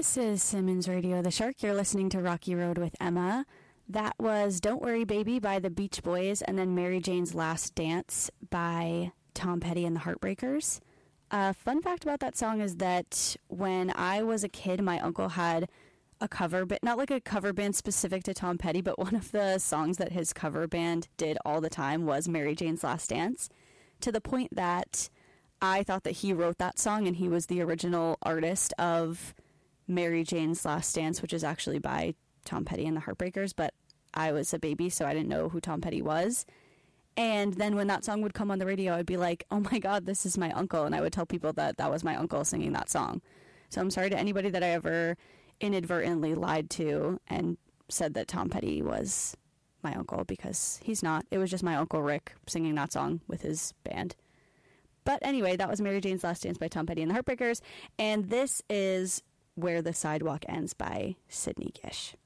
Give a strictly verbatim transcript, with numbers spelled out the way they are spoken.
This is Simmons Radio The Shark. You're listening to Rocky Road with Emma. That was Don't Worry Baby by the Beach Boys, and then Mary Jane's Last Dance by Tom Petty and the Heartbreakers. Uh, fun fact about that song is that when I was a kid, my uncle had a cover band, not like a cover band specific to Tom Petty, but one of the songs that his cover band did all the time was Mary Jane's Last Dance, to the point that I thought that he wrote that song and he was the original artist of Mary Jane's Last Dance, which is actually by Tom Petty and the Heartbreakers, but I was a baby, so I didn't know who Tom Petty was. And then when that song would come on the radio, I'd be like, oh my God, this is my uncle. And I would tell people that that was my uncle singing that song. So I'm sorry to anybody that I ever inadvertently lied to and said that Tom Petty was my uncle, because he's not. It was just my Uncle Rick singing that song with his band. But anyway, that was Mary Jane's Last Dance by Tom Petty and the Heartbreakers. And this is Where the Sidewalk Ends by Sidney Gish.